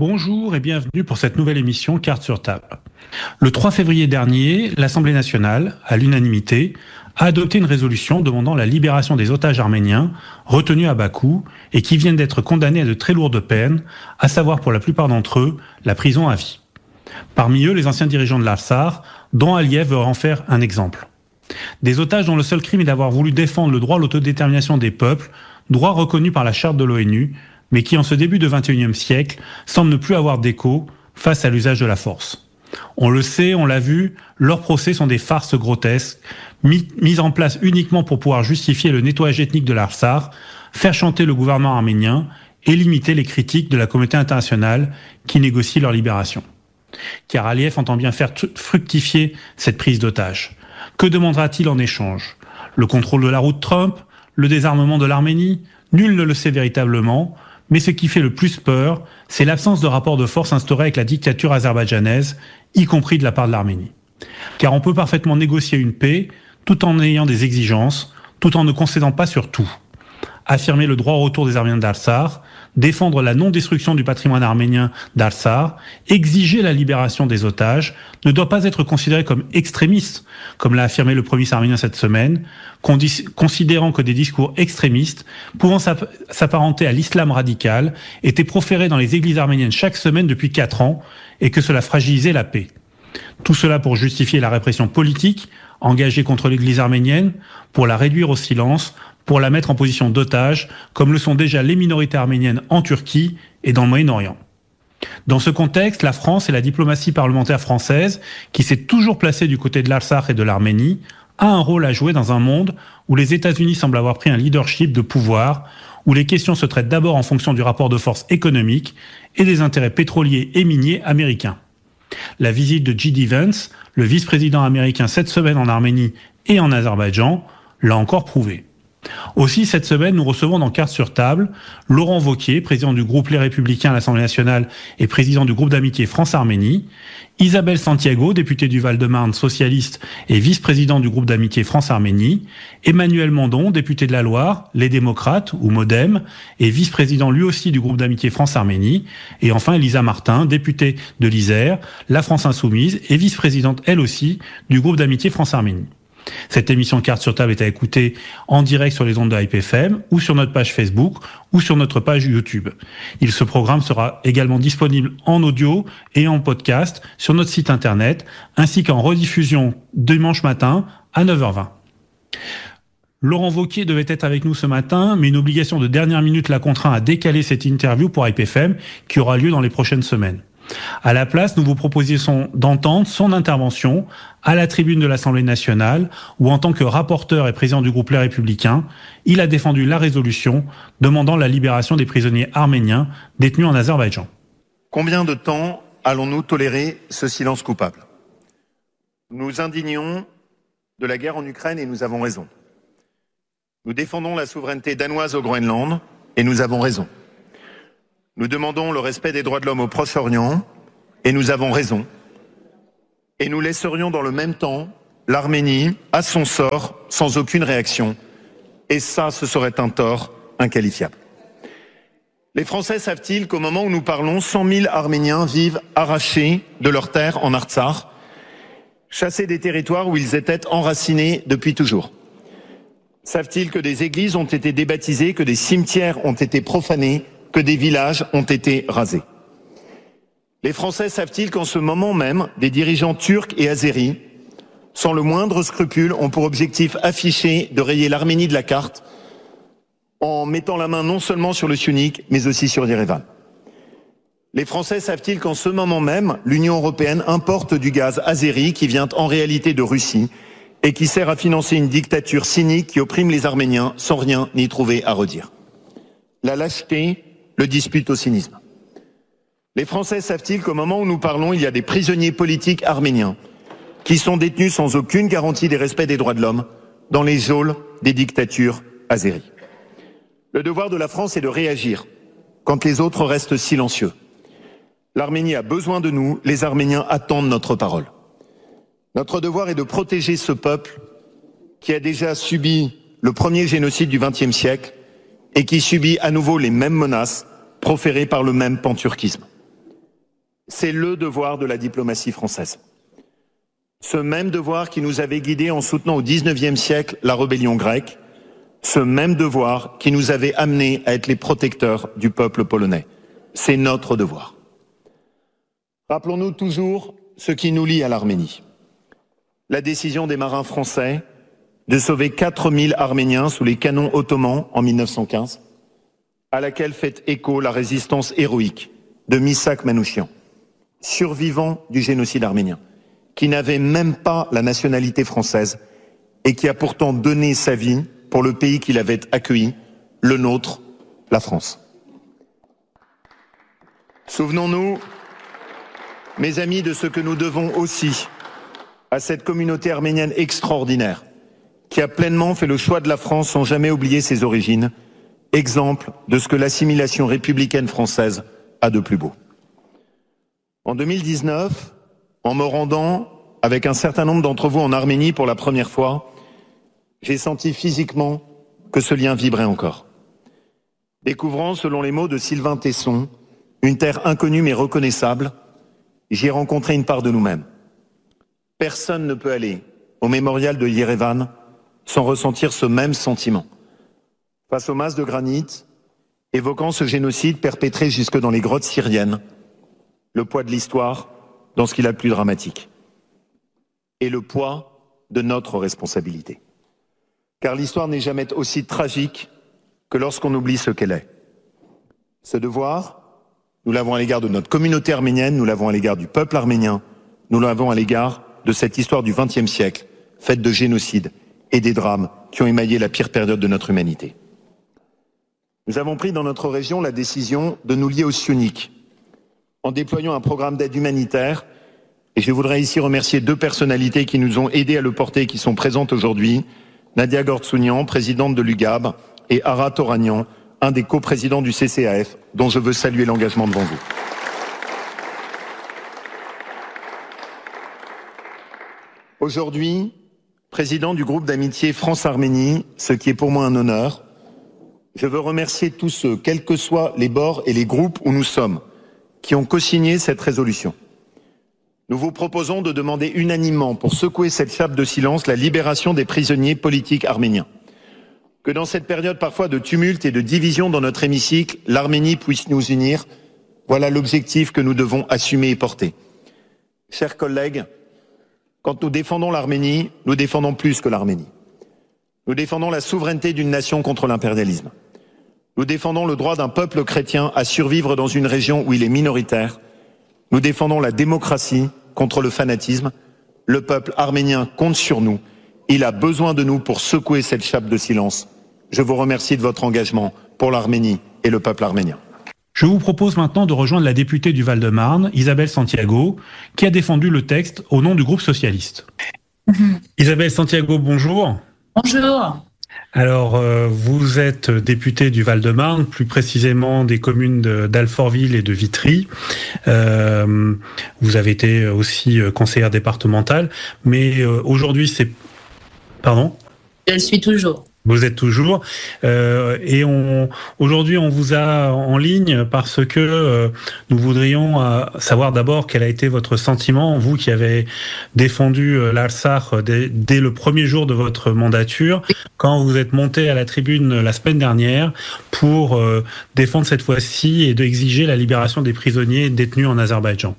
Bonjour et bienvenue pour cette nouvelle émission Cartes sur table. Le 3 février dernier, l'Assemblée nationale, à l'unanimité, a adopté une résolution demandant la libération des otages arméniens retenus à Bakou et qui viennent d'être condamnés à de très lourdes peines, à savoir pour la plupart d'entre eux, la prison à vie. Parmi eux, les anciens dirigeants de l'Artsakh, dont Aliyev veut en faire un exemple. Des otages dont le seul crime est d'avoir voulu défendre le droit à l'autodétermination des peuples, droit reconnu par la charte de l'ONU, mais qui en ce début de XXIe siècle semble ne plus avoir d'écho face à l'usage de la force. On le sait, on l'a vu, leurs procès sont des farces grotesques, mises en place uniquement pour pouvoir justifier le nettoyage ethnique de l'Artsakh, faire chanter le gouvernement arménien et limiter les critiques de la communauté internationale qui négocie leur libération. Car Aliyev entend bien faire fructifier cette prise d'otage. Que demandera-t-il en échange ? Le contrôle de la route Trump ? Le désarmement de l'Arménie ? Nul ne le sait véritablement, mais ce qui fait le plus peur, c'est l'absence de rapport de force instauré avec la dictature azerbaïdjanaise, y compris de la part de l'Arménie. Car on peut parfaitement négocier une paix tout en ayant des exigences, tout en ne concédant pas sur tout. Affirmer le droit au retour des Arméniens d'Artsakh, défendre la non-destruction du patrimoine arménien d'Artsakh, exiger la libération des otages, ne doit pas être considéré comme extrémiste, comme l'a affirmé le Premier ministre arménien cette semaine, considérant que des discours extrémistes, pouvant s'apparenter à l'islam radical, étaient proférés dans les églises arméniennes chaque semaine depuis 4 ans, et que cela fragilisait la paix. Tout cela pour justifier la répression politique engagée contre l'église arménienne, pour la réduire au silence, pour la mettre en position d'otage, comme le sont déjà les minorités arméniennes en Turquie et dans le Moyen-Orient. Dans ce contexte, la France et la diplomatie parlementaire française, qui s'est toujours placée du côté de l'Artsakh et de l'Arménie, a un rôle à jouer dans un monde où les États-Unis semblent avoir pris un leadership de pouvoir, où les questions se traitent d'abord en fonction du rapport de force économique et des intérêts pétroliers et miniers américains. La visite de J.D. Vance, le vice-président américain cette semaine en Arménie et en Azerbaïdjan, l'a encore prouvé. Aussi, cette semaine, nous recevons dans Cartes sur table Laurent Wauquiez, président du groupe Les Républicains à l'Assemblée nationale et président du groupe d'amitié France-Arménie, Isabelle Santiago, députée du Val-de-Marne socialiste et vice-président du groupe d'amitié France-Arménie, Emmanuel Mandon, député de la Loire, Les Démocrates ou MoDem, et vice-président lui aussi du groupe d'amitié France-Arménie, et enfin Elisa Martin, députée de l'Isère, La France Insoumise et vice-présidente elle aussi du groupe d'amitié France-Arménie. Cette émission Cartes sur table est à écouter en direct sur les ondes de Hype FM ou sur notre page Facebook ou sur notre page YouTube. Ce programme sera également disponible en audio et en podcast sur notre site internet ainsi qu'en rediffusion dimanche matin à 9h20. Laurent Wauquiez devait être avec nous ce matin, mais une obligation de dernière minute l'a contraint à décaler cette interview pour Hype FM qui aura lieu dans les prochaines semaines. À la place, nous vous proposons d'entendre son intervention à la tribune de l'Assemblée nationale où, en tant que rapporteur et président du groupe Les Républicains, il a défendu la résolution demandant la libération des prisonniers arméniens détenus en Azerbaïdjan. Combien de temps allons-nous tolérer ce silence coupable ? Nous nous indignons de la guerre en Ukraine et nous avons raison. Nous défendons la souveraineté danoise au Groenland et nous avons raison. Nous demandons le respect des droits de l'homme au Proche-Orient et nous avons raison. Et nous laisserions dans le même temps l'Arménie à son sort sans aucune réaction. Et ça, ce serait un tort inqualifiable. Les Français savent-ils qu'au moment où nous parlons, 100 000 Arméniens vivent arrachés de leurs terres en Artsakh, chassés des territoires où ils étaient enracinés depuis toujours ? Savent-ils que des églises ont été débaptisées, que des cimetières ont été profanés, que des villages ont été rasés? Les Français savent-ils qu'en ce moment même, des dirigeants turcs et azéris, sans le moindre scrupule, ont pour objectif affiché de rayer l'Arménie de la carte en mettant la main non seulement sur le Syunik, mais aussi sur Yerevan? Les Français savent-ils qu'en ce moment même, l'Union européenne importe du gaz azéri qui vient en réalité de Russie et qui sert à financer une dictature cynique qui opprime les Arméniens sans rien y trouver à redire? La lâcheté le dispute au cynisme. Les Français savent-ils qu'au moment où nous parlons, il y a des prisonniers politiques arméniens qui sont détenus sans aucune garantie des respects des droits de l'homme dans les geôles des dictatures azéries? Le devoir de la France est de réagir quand les autres restent silencieux. L'Arménie a besoin de nous, les Arméniens attendent notre parole. Notre devoir est de protéger ce peuple qui a déjà subi le premier génocide du XXe siècle et qui subit à nouveau les mêmes menaces proférées par le même panturquisme. C'est le devoir de la diplomatie française. Ce même devoir qui nous avait guidés en soutenant au XIXe siècle la rébellion grecque, ce même devoir qui nous avait amenés à être les protecteurs du peuple polonais. C'est notre devoir. Rappelons-nous toujours ce qui nous lie à l'Arménie. La décision des marins français de sauver 4000 Arméniens sous les canons ottomans en 1915, à laquelle fait écho la résistance héroïque de Misak Manouchian, survivant du génocide arménien, qui n'avait même pas la nationalité française et qui a pourtant donné sa vie pour le pays qu'il avait accueilli, le nôtre, la France. Souvenons-nous, mes amis, de ce que nous devons aussi à cette communauté arménienne extraordinaire, qui a pleinement fait le choix de la France sans jamais oublier ses origines, exemple de ce que l'assimilation républicaine française a de plus beau. En 2019, en me rendant avec un certain nombre d'entre vous en Arménie pour la première fois, j'ai senti physiquement que ce lien vibrait encore. Découvrant, selon les mots de Sylvain Tesson, une terre inconnue mais reconnaissable, j'y ai rencontré une part de nous-mêmes. Personne ne peut aller au mémorial de Yerevan sans ressentir ce même sentiment. Face aux masses de granit, évoquant ce génocide perpétré jusque dans les grottes syriennes, le poids de l'histoire dans ce qu'il a de plus dramatique. Et le poids de notre responsabilité. Car l'histoire n'est jamais aussi tragique que lorsqu'on oublie ce qu'elle est. Ce devoir, nous l'avons à l'égard de notre communauté arménienne, nous l'avons à l'égard du peuple arménien, nous l'avons à l'égard de cette histoire du XXe siècle, faite de génocide et des drames qui ont émaillé la pire période de notre humanité. Nous avons pris dans notre région la décision de nous lier au Sionic, en déployant un programme d'aide humanitaire, et je voudrais ici remercier deux personnalités qui nous ont aidés à le porter et qui sont présentes aujourd'hui, Nadia Gortsounian, présidente de l'UGAB, et Ara Toranian, un des coprésidents du CCAF, dont je veux saluer l'engagement devant vous. Aujourd'hui, président du groupe d'amitié France-Arménie, ce qui est pour moi un honneur, je veux remercier tous ceux, quels que soient les bords et les groupes où nous sommes, qui ont co-signé cette résolution. Nous vous proposons de demander unanimement, pour secouer cette chape de silence, la libération des prisonniers politiques arméniens. Que dans cette période parfois de tumulte et de division dans notre hémicycle, l'Arménie puisse nous unir. Voilà l'objectif que nous devons assumer et porter. Chers collègues, quand nous défendons l'Arménie, nous défendons plus que l'Arménie. Nous défendons la souveraineté d'une nation contre l'impérialisme. Nous défendons le droit d'un peuple chrétien à survivre dans une région où il est minoritaire. Nous défendons la démocratie contre le fanatisme. Le peuple arménien compte sur nous. Il a besoin de nous pour secouer cette chape de silence. Je vous remercie de votre engagement pour l'Arménie et le peuple arménien. Je vous propose maintenant de rejoindre la députée du Val-de-Marne, Isabelle Santiago, qui a défendu le texte au nom du groupe socialiste. Isabelle Santiago, bonjour. Bonjour. Alors, vous êtes députée du Val-de-Marne, plus précisément des communes d'Alfortville et de Vitry. Vous avez été aussi conseillère départementale, mais aujourd'hui c'est... Pardon ? Je le suis toujours. Vous êtes toujours. Et aujourd'hui, on vous a en ligne parce que nous voudrions savoir d'abord quel a été votre sentiment, vous qui avez défendu l'Artsakh dès le premier jour de votre mandature, quand vous êtes monté à la tribune la semaine dernière pour défendre cette fois-ci et d'exiger la libération des prisonniers détenus en Azerbaïdjan.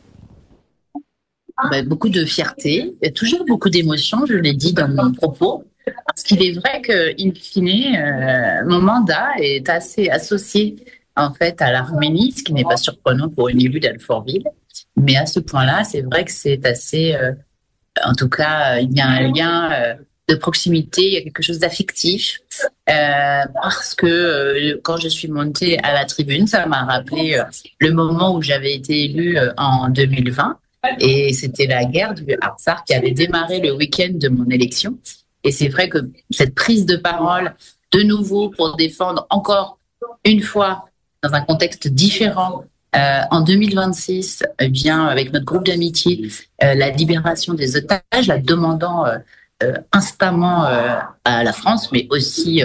Beaucoup de fierté, toujours beaucoup d'émotions, je l'ai dit dans mon propos. Parce qu'il est vrai qu'in fine, mon mandat est assez associé en fait à l'Arménie, ce qui n'est pas surprenant pour une élue d'Alfortville. Mais à ce point-là, c'est vrai que c'est assez... en tout cas, il y a un lien de proximité, il y a quelque chose d'affectif. Parce que quand je suis montée à la tribune, ça m'a rappelé le moment où j'avais été élue en 2020. Et c'était la guerre du Artsakh qui avait démarré le week-end de mon élection. Et c'est vrai que cette prise de parole, de nouveau, pour défendre encore une fois, dans un contexte différent, en 2026, eh bien, avec notre groupe d'amitié, la libération des otages, la demandant instamment à la France, mais aussi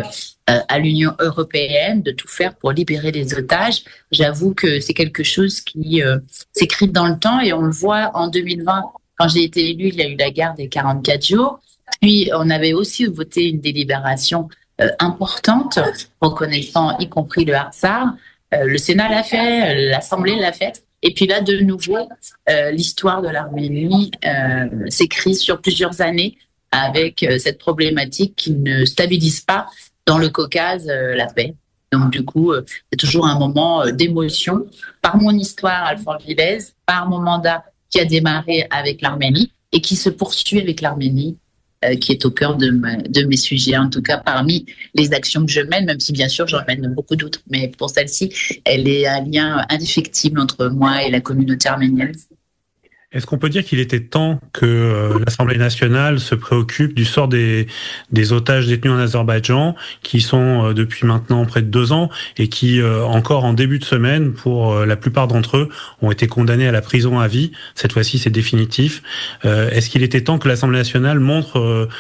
à l'Union européenne de tout faire pour libérer les otages. J'avoue que c'est quelque chose qui s'écrit dans le temps et on le voit en 2020. Quand j'ai été élue, il y a eu la guerre des 44 jours. Puis on avait aussi voté une délibération importante reconnaissant y compris le Artsakh. Le Sénat l'a fait, l'Assemblée l'a fait. Et puis là, de nouveau, l'histoire de l'Arménie s'écrit sur plusieurs années avec cette problématique qui ne stabilise pas dans le Caucase la paix. Donc du coup, c'est toujours un moment d'émotion. Par mon histoire, Alphonse Villez, par mon mandat qui a démarré avec l'Arménie et qui se poursuit avec l'Arménie, qui est au cœur de mes sujets, en tout cas parmi les actions que je mène, même si bien sûr j'en mène beaucoup d'autres. Mais pour celle-ci, elle est un lien indéfectible entre moi et la communauté arménienne. Est-ce qu'on peut dire qu'il était temps que l'Assemblée nationale se préoccupe du sort des otages détenus en Azerbaïdjan, qui sont depuis maintenant près de 2 ans et qui, encore en début de semaine, pour la plupart d'entre eux, ont été condamnés à la prison à vie. Cette fois-ci, c'est définitif. Est-ce qu'il était temps que l'Assemblée nationale montre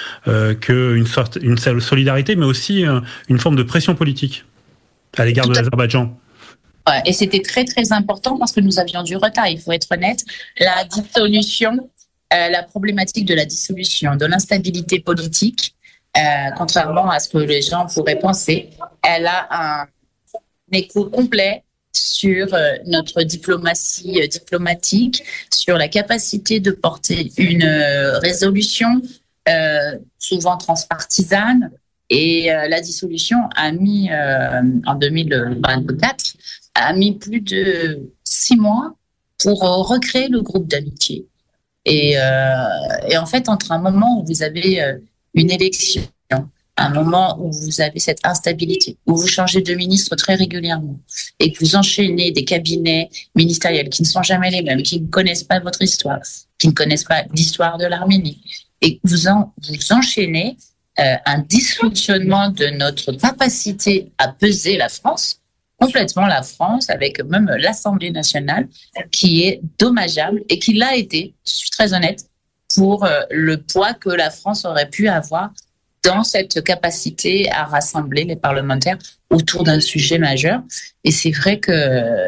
une solidarité, mais aussi une forme de pression politique à l'égard de l'Azerbaïdjan ? Et c'était très, très important parce que nous avions du retard, il faut être honnête. La dissolution, la problématique de la dissolution, de l'instabilité politique, contrairement à ce que les gens pourraient penser, elle a un écho complet sur notre diplomatie diplomatique, sur la capacité de porter une résolution souvent transpartisane. Et la dissolution a mis, en 2024, a mis plus de 6 mois pour recréer le groupe d'amitié. Et en fait, entre un moment où vous avez une élection, un moment où vous avez cette instabilité, où vous changez de ministre très régulièrement et que vous enchaînez des cabinets ministériels qui ne sont jamais les mêmes, qui ne connaissent pas votre histoire, qui ne connaissent pas l'histoire de l'Arménie, et vous enchaînez un dysfonctionnement de notre capacité à peser la France, complètement la France, avec même l'Assemblée nationale, qui est dommageable et qui l'a été, je suis très honnête, pour le poids que la France aurait pu avoir dans cette capacité à rassembler les parlementaires autour d'un sujet majeur. Et c'est vrai que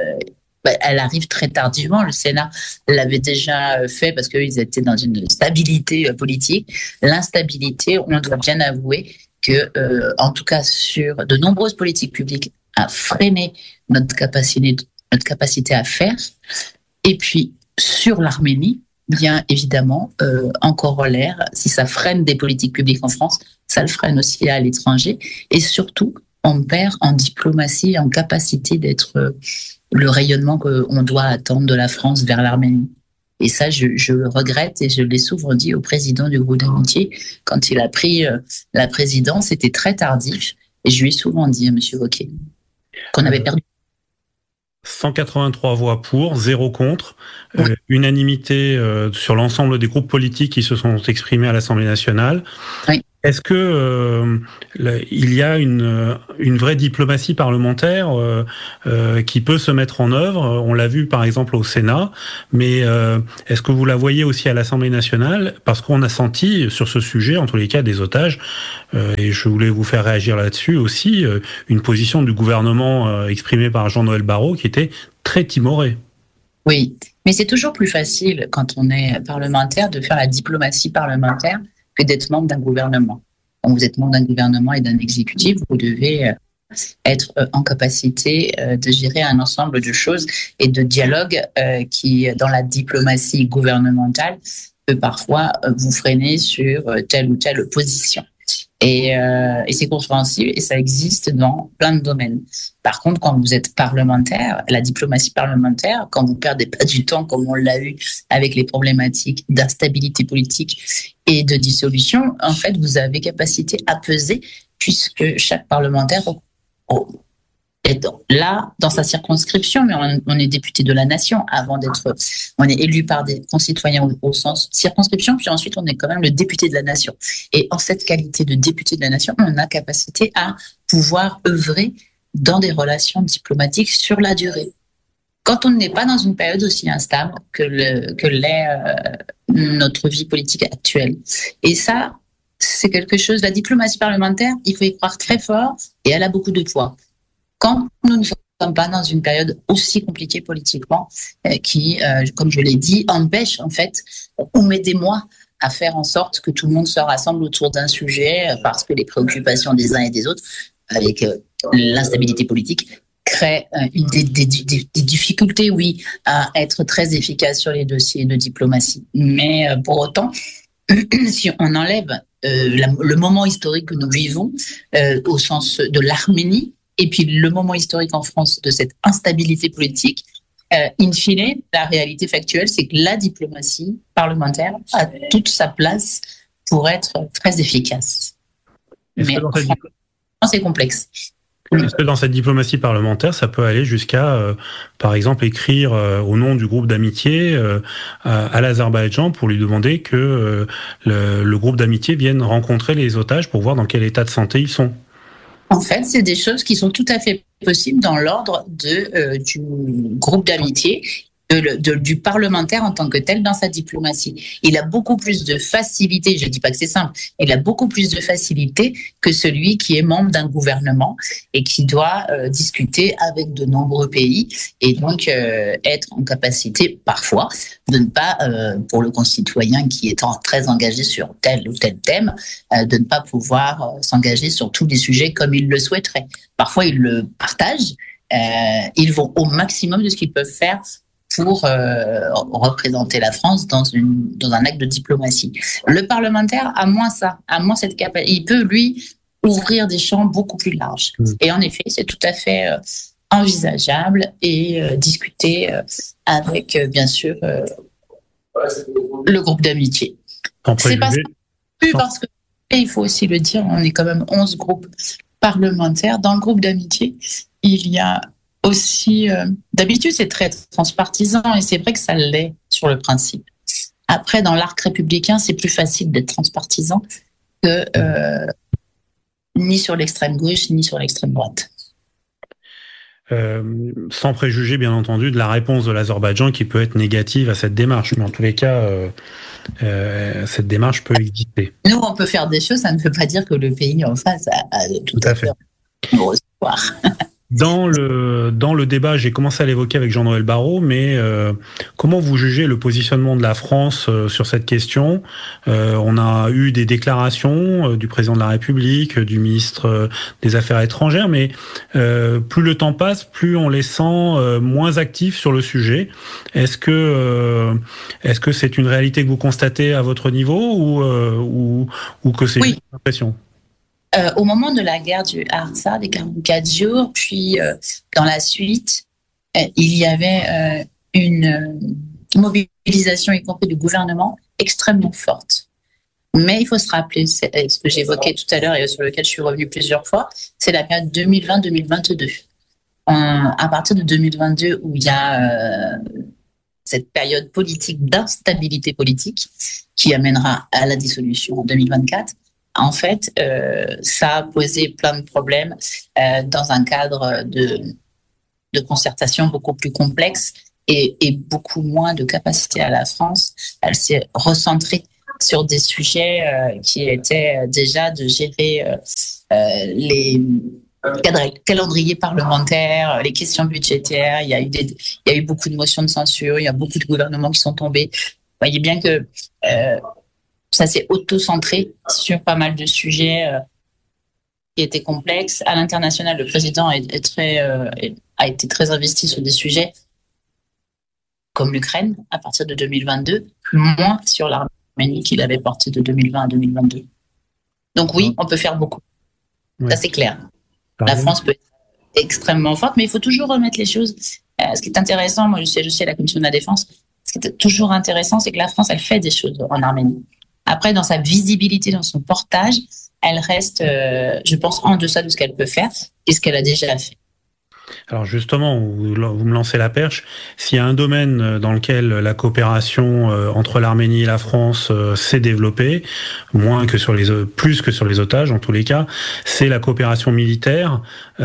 elle arrive très tardivement. Le Sénat l'avait déjà fait parce qu'ils étaient dans une stabilité politique. L'instabilité, on doit bien avouer que, en tout cas sur de nombreuses politiques publiques, a freiné notre capacité à faire. Et puis, sur l'Arménie, bien évidemment, en corollaire, si ça freine des politiques publiques en France, ça le freine aussi à l'étranger. Et surtout, on perd en diplomatie, en capacité d'être le rayonnement qu'on doit attendre de la France vers l'Arménie. Et ça, je le regrette et je l'ai souvent dit au président du groupe d'amitié. Quand il a pris la présidence, c'était très tardif. Et je lui ai souvent dit à M. Wauquiez qu'on avait perdu. 183 voix pour, 0 contre, unanimité sur l'ensemble des groupes politiques qui se sont exprimés à l'Assemblée nationale. Oui. Est-ce que il y a une vraie diplomatie parlementaire qui peut se mettre en œuvre? On l'a vu par exemple au Sénat, mais est-ce que vous la voyez aussi à l'Assemblée nationale? Parce qu'on a senti sur ce sujet, en tous les cas des otages, et je voulais vous faire réagir là-dessus aussi, une position du gouvernement exprimée par Jean-Noël Barrot qui était très timorée. Oui, mais c'est toujours plus facile quand on est parlementaire de faire la diplomatie parlementaire que d'être membre d'un gouvernement. Quand vous êtes membre d'un gouvernement et d'un exécutif, vous devez être en capacité de gérer un ensemble de choses et de dialogues qui, dans la diplomatie gouvernementale, peut parfois vous freiner sur telle ou telle position. Et c'est compréhensible et ça existe dans plein de domaines. Par contre, quand vous êtes parlementaire, la diplomatie parlementaire, quand vous perdez pas du temps comme on l'a eu avec les problématiques d'instabilité politique et de dissolution, en fait, vous avez capacité à peser puisque chaque parlementaire est là dans sa circonscription, mais on est député de la nation avant d'être, on est élu par des concitoyens au sens circonscription, puis ensuite on est quand même le député de la nation. Et en cette qualité de député de la nation, on a capacité à pouvoir œuvrer dans des relations diplomatiques sur la durée. Quand on n'est pas dans une période aussi instable que l'est notre vie politique actuelle. Et ça, c'est quelque chose, la diplomatie parlementaire, il faut y croire très fort et elle a beaucoup de poids. Quand nous ne sommes pas dans une période aussi compliquée politiquement, qui, comme je l'ai dit, empêche en fait, ou met des mois à faire en sorte que tout le monde se rassemble autour d'un sujet parce que les préoccupations des uns et des autres, avec l'instabilité politique, créent des difficultés, oui, à être très efficace sur les dossiers de diplomatie. Mais pour autant, si on enlève le moment historique que nous vivons au sens de l'Arménie, et puis le moment historique en France de cette instabilité politique, in fine, la réalité factuelle, c'est que la diplomatie parlementaire a toute sa place pour être très efficace. Mais c'est complexe. Est-ce que dans cette diplomatie parlementaire, ça peut aller jusqu'à, par exemple, écrire au nom du groupe d'amitié à l'Azerbaïdjan pour lui demander que le groupe d'amitié vienne rencontrer les otages pour voir dans quel état de santé ils sont? En fait, c'est des choses qui sont tout à fait possibles dans l'ordre du groupe d'amitié, du parlementaire en tant que tel dans sa diplomatie. Il a beaucoup plus de facilité, je ne dis pas que c'est simple, il a beaucoup plus de facilité que celui qui est membre d'un gouvernement et qui doit discuter avec de nombreux pays et donc être en capacité parfois de ne pas, pour le concitoyen qui est très engagé sur tel ou tel thème, de ne pas pouvoir s'engager sur tous les sujets comme il le souhaiterait. Parfois, ils le partagent, ils vont au maximum de ce qu'ils peuvent faire pour représenter la France dans un acte de diplomatie. Le parlementaire a moins ça, a moins cette capacité. Il peut, lui, ouvrir des champs beaucoup plus larges. Et en effet, c'est tout à fait envisageable et discuté avec, bien sûr, le groupe d'amitié. C'est pas ça, plus parce que, et il faut aussi le dire, on est quand même 11 groupes parlementaires. Dans le groupe d'amitié, il y a aussi, d'habitude, c'est très transpartisan et c'est vrai que ça l'est sur le principe. Après, dans l'arc républicain, c'est plus facile d'être transpartisan que ni sur l'extrême gauche ni sur l'extrême droite. Sans préjuger, bien entendu, de la réponse de l'Azerbaïdjan qui peut être négative à cette démarche, mais en tous les cas, cette démarche peut exister. Nous, on peut faire des choses, ça ne veut pas dire que le pays en face a tout à fait nous recevoir. Dans le débat, j'ai commencé à l'évoquer avec Jean-Noël Barrot, mais comment vous jugez le positionnement de la France sur cette question? On a eu des déclarations du président de la République, du ministre des Affaires étrangères, mais plus le temps passe, plus on les sent moins actifs sur le sujet. Est-ce que c'est une réalité que vous constatez à votre niveau ou que c'est une impression? Au moment de la guerre du Artsakh, des 44 jours, puis dans la suite, il y avait une mobilisation, y compris du gouvernement, extrêmement forte. Mais il faut se rappeler, ce que j'évoquais tout à l'heure et sur lequel je suis revenue plusieurs fois, c'est la période 2020-2022. À partir de 2022, où il y a cette période politique d'instabilité politique qui amènera à la dissolution en 2024, en fait, ça a posé plein de problèmes dans un cadre de concertation beaucoup plus complexe et beaucoup moins de capacité à la France. Elle s'est recentrée sur des sujets qui étaient déjà de gérer les calendriers parlementaires, les questions budgétaires. Il y a eu beaucoup de motions de censure, il y a beaucoup de gouvernements qui sont tombés. Vous voyez bien que ça s'est auto-centré sur pas mal de sujets qui étaient complexes. À l'international, le président a été très investi sur des sujets comme l'Ukraine à partir de 2022, moins sur l'Arménie qu'il avait porté de 2020 à 2022. Donc oui, on peut faire beaucoup. Ça, c'est clair. La France peut être extrêmement forte, mais il faut toujours remettre les choses. Ce qui est intéressant, moi je suis à la Commission de la Défense, ce qui est toujours intéressant, c'est que la France, elle fait des choses en Arménie. Après, dans sa visibilité, dans son portage, elle reste, je pense, en deçà de ce qu'elle peut faire et ce qu'elle a déjà fait. Alors justement, vous me lancez la perche. S'il y a un domaine dans lequel la coopération entre l'Arménie et la France s'est développée, plus que sur les otages en tous les cas, c'est la coopération militaire.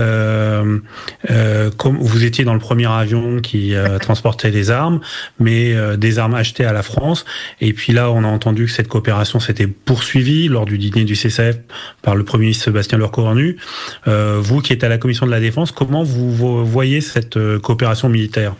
Comme vous étiez dans le premier avion qui transportait des armes, mais des armes achetées à la France. Et puis là, on a entendu que cette coopération s'était poursuivie lors du dîner du CCF par le Premier ministre Sébastien Lecornu. Vous qui êtes à la Commission de la Défense, comment vous voyez cette coopération militaire?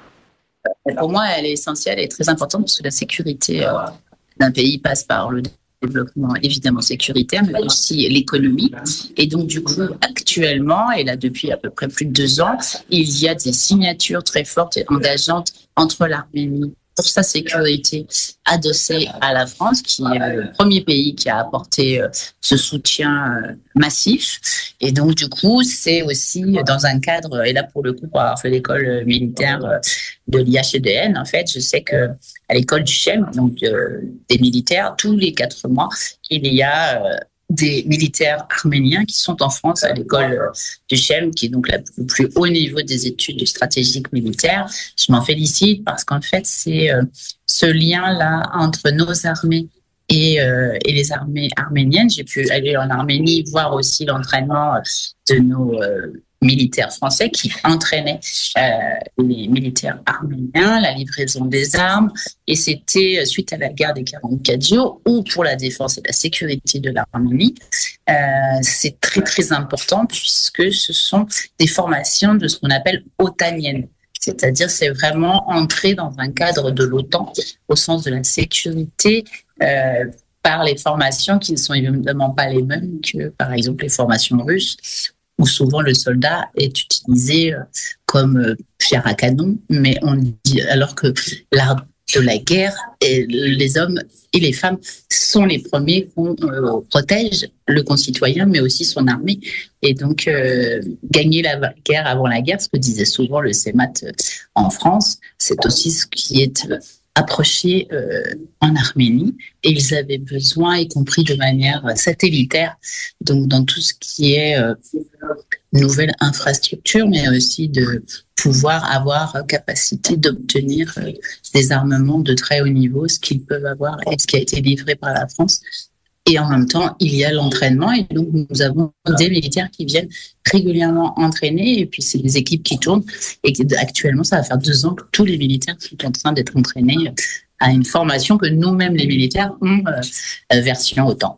Pour moi, elle est essentielle et très importante parce que la sécurité d'un pays passe par le développement évidemment sécuritaire, mais aussi l'économie. Et donc, du coup, actuellement, et là depuis à peu près plus de 2 ans, il y a des signatures très fortes et engageantes entre l'Arménie pour sa sécurité adossée à la France, qui est le premier pays qui a apporté ce soutien massif. Et donc, du coup, c'est aussi dans un cadre, et là, pour le coup, pour avoir fait l'école militaire de l'IHEDN, en fait, je sais que à l'école du CHEM, donc des militaires, tous les 4 mois, il y a des militaires arméniens qui sont en France à l'école du CHEM, qui est donc le plus haut niveau des études stratégiques militaires. Je m'en félicite parce qu'en fait, c'est ce lien-là entre nos armées et les armées arméniennes. J'ai pu aller en Arménie voir aussi l'entraînement de nos militaires français qui entraînaient les militaires arméniens, la livraison des armes, et c'était suite à la guerre des 44 jours ou pour la défense et la sécurité de l'Arménie. C'est très très important puisque ce sont des formations de ce qu'on appelle otaniennes. C'est-à-dire, c'est vraiment entrer dans un cadre de l'OTAN au sens de la sécurité par les formations qui ne sont évidemment pas les mêmes que, par exemple, les formations russes, où souvent le soldat est utilisé comme fier à canon, mais on dit alors que l'art de la guerre, et les hommes et les femmes sont les premiers qu'on protège le concitoyen, mais aussi son armée. Et donc, gagner la guerre avant la guerre, ce que disait souvent le CEMAT en France, c'est aussi ce qui est approché en Arménie, et ils avaient besoin, y compris de manière satellitaire, donc dans tout ce qui est nouvelle infrastructure, mais aussi de pouvoir avoir capacité d'obtenir des armements de très haut niveau, ce qu'ils peuvent avoir et ce qui a été livré par la France. Et en même temps, il y a l'entraînement, et donc nous avons des militaires qui viennent régulièrement entraîner, et puis c'est des équipes qui tournent, et actuellement ça va faire 2 ans que tous les militaires sont en train d'être entraînés à une formation que nous-mêmes les militaires ont version OTAN.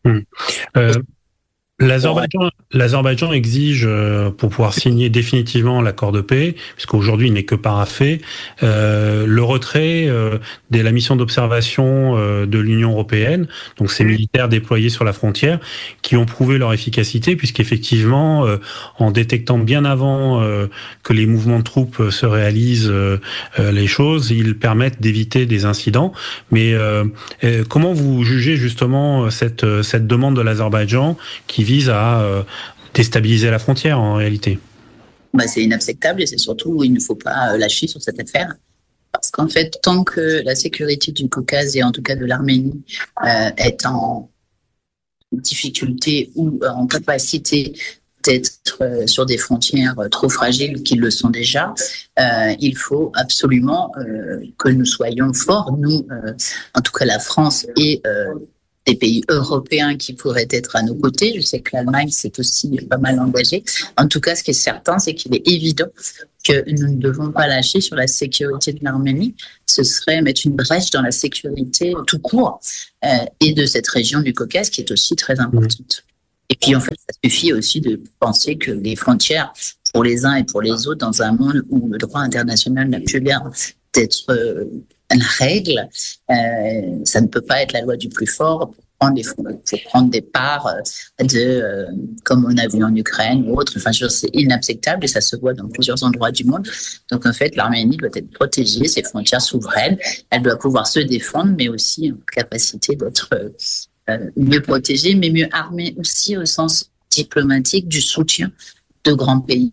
L'Azerbaïdjan exige, pour pouvoir signer définitivement l'accord de paix, puisqu'aujourd'hui il n'est que paraphé, le retrait de la mission d'observation de l'Union européenne, donc ces militaires déployés sur la frontière, qui ont prouvé leur efficacité, puisqu'effectivement, en détectant bien avant que les mouvements de troupes se réalisent les choses, ils permettent d'éviter des incidents. Mais comment vous jugez justement cette demande de l'Azerbaïdjan qui vise à déstabiliser la frontière en réalité? C'est inacceptable, et c'est surtout il ne faut pas lâcher sur cette affaire. Parce qu'en fait, tant que la sécurité du Caucase et en tout cas de l'Arménie est en difficulté ou en capacité d'être sur des frontières trop fragiles qu'ils le sont déjà, il faut absolument que nous soyons forts, nous, en tout cas la France et des pays européens qui pourraient être à nos côtés. Je sais que l'Allemagne s'est aussi pas mal engagée. En tout cas, ce qui est certain, c'est qu'il est évident que nous ne devons pas lâcher sur la sécurité de l'Arménie. Ce serait mettre une brèche dans la sécurité tout court et de cette région du Caucase qui est aussi très importante. Et puis, en fait, ça suffit aussi de penser que les frontières pour les uns et pour les autres, dans un monde où le droit international n'a plus l'air d'être la règle, ça ne peut pas être la loi du plus fort pour prendre des parts comme on a vu en Ukraine ou autre. Enfin, c'est inacceptable et ça se voit dans plusieurs endroits du monde. Donc, en fait, l'Arménie doit être protégée, ses frontières souveraines. Elle doit pouvoir se défendre, mais aussi en capacité d'être mieux protégée, mais mieux armée aussi au sens diplomatique du soutien de grands pays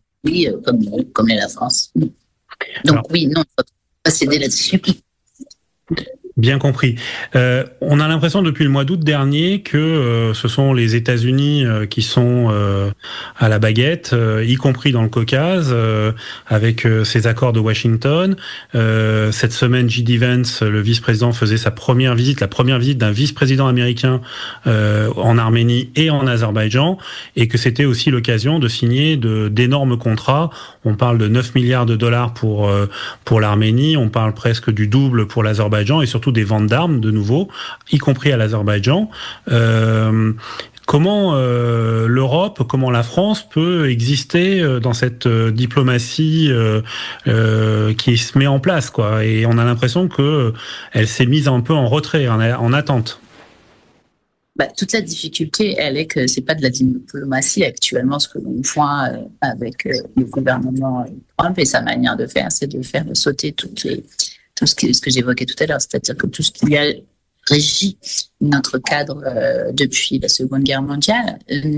comme la France. Donc, oui, non, il ne faut pas céder là-dessus. Bien compris. On a l'impression depuis le mois d'août dernier que ce sont les États-Unis qui sont à la baguette, y compris dans le Caucase, avec ces accords de Washington. Cette semaine, J.D. Vance, le vice-président, faisait la première visite d'un vice-président américain en Arménie et en Azerbaïdjan, et que c'était aussi l'occasion de signer d'énormes contrats. On parle de 9 milliards de dollars pour l'Arménie, on parle presque du double pour l'Azerbaïdjan, et surtout des ventes d'armes de nouveau, y compris à l'Azerbaïdjan. Comment l'Europe, comment la France peut exister dans cette diplomatie qui se met en place, quoi. Et on a l'impression que elle s'est mise un peu en retrait, en attente. Toute la difficulté, elle est que c'est pas de la diplomatie actuellement. Ce que l'on voit avec le gouvernement Trump et sa manière de faire, c'est de faire sauter tout ce que j'évoquais tout à l'heure, c'est-à-dire que tout ce qui a régi notre cadre depuis la Seconde Guerre mondiale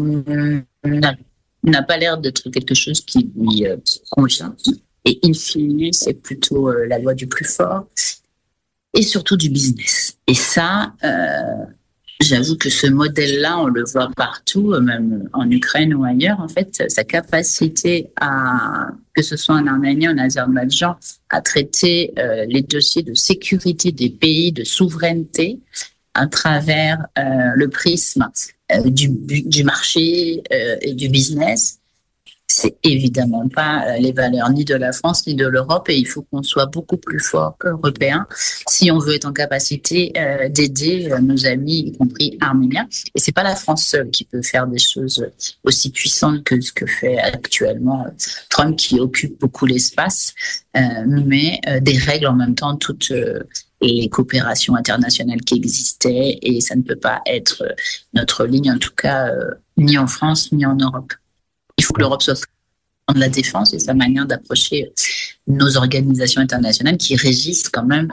n'a pas l'air d'être quelque chose qui lui convient. Et in fine, c'est plutôt la loi du plus fort et surtout du business. Et ça, j'avoue que ce modèle-là, on le voit partout, même en Ukraine ou ailleurs. En fait, sa capacité que ce soit en Arménie ou en Azerbaïdjan, à traiter les dossiers de sécurité des pays, de souveraineté, à travers le prisme du marché et du business, c'est évidemment pas les valeurs ni de la France ni de l'Europe, et il faut qu'on soit beaucoup plus fort qu'Européens si on veut être en capacité d'aider nos amis, y compris arméniens. Et c'est pas la France seule qui peut faire des choses aussi puissantes que ce que fait actuellement Trump, qui occupe beaucoup l'espace, mais des règles en même temps toutes les coopérations internationales qui existaient, et ça ne peut pas être notre ligne, en tout cas ni en France ni en Europe. Il faut que l'Europe soit de la défense et sa manière d'approcher nos organisations internationales qui régissent quand même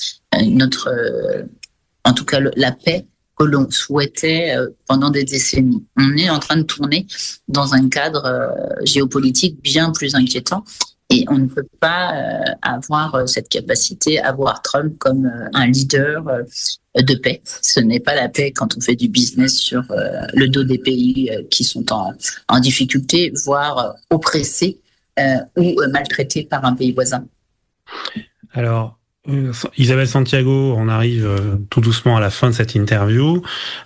en tout cas la paix que l'on souhaitait pendant des décennies. On est en train de tourner dans un cadre géopolitique bien plus inquiétant. Et on ne peut pas avoir cette capacité, avoir Trump comme un leader de paix. Ce n'est pas la paix quand on fait du business sur le dos des pays qui sont en difficulté, voire oppressés ou maltraités par un pays voisin. Alors, Isabelle Santiago, on arrive tout doucement à la fin de cette interview.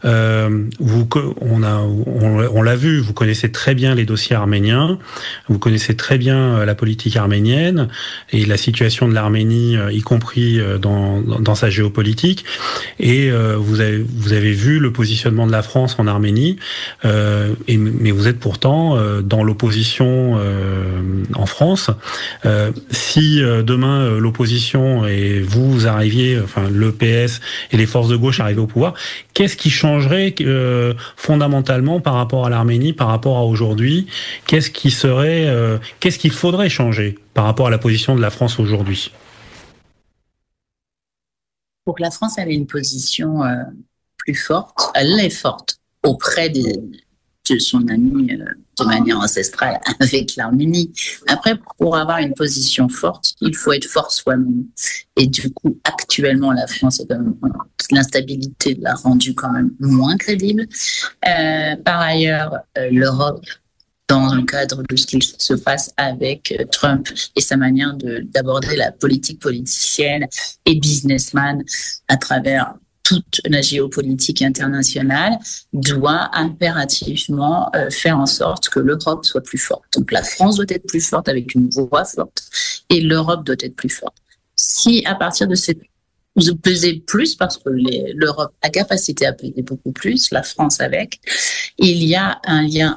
On l'a vu, vous connaissez très bien les dossiers arméniens, vous connaissez très bien la politique arménienne et la situation de l'Arménie, y compris dans sa géopolitique. Et vous avez vu le positionnement de la France en Arménie, mais vous êtes pourtant dans l'opposition en France. Si demain l'opposition et vous arriviez, enfin le PS et les forces de gauche arrivaient au pouvoir, qu'est-ce qui changerait fondamentalement par rapport à l'Arménie, par rapport à aujourd'hui? Qu'est-ce qu'il faudrait changer par rapport à la position de la France aujourd'hui? Pour que la France ait une position plus forte, elle est forte auprès de son ami de manière ancestrale avec l'Arménie. Après, pour avoir une position forte, il faut être fort soi-même. Et du coup, actuellement, la France, l'instabilité l'a rendue quand même moins crédible. Par ailleurs, l'Europe, dans le cadre de ce qu'il se passe avec Trump et sa manière d'aborder la politique politicienne et businessman à travers toute la géopolitique internationale, doit impérativement faire en sorte que l'Europe soit plus forte. Donc la France doit être plus forte avec une voix forte et l'Europe doit être plus forte. Si à partir de cette peser plus, parce que l'Europe a capacité à peser beaucoup plus, la France avec, il y a un lien